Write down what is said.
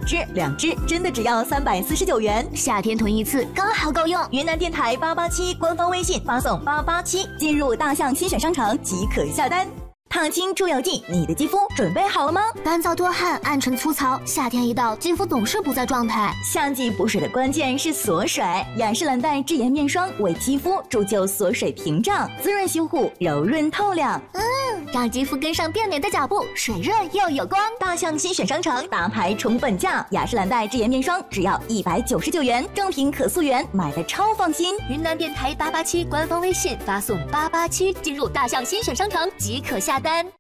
2支，真的只要349元。 夏天囤一次刚好够用。 云南电台887官方微信发送887，进入大象新选商城即可下单。烫青助油剂，你的肌肤准备好了吗？ 干燥多汗，暗沉粗糙，夏天一到，肌肤总是不在状态。 夏季补水的关键是锁水，雅诗兰黛智颜面霜为肌肤铸就锁水屏障，滋润修护，柔润透亮。 让肌肤跟上变美的脚步，水润又有光。 大象新选商城大牌重本价，雅诗兰黛智颜面霜只要199元，正品可溯源，买的超放心。 云南电台887官方微信发送887，进入大象新选商城即可下单。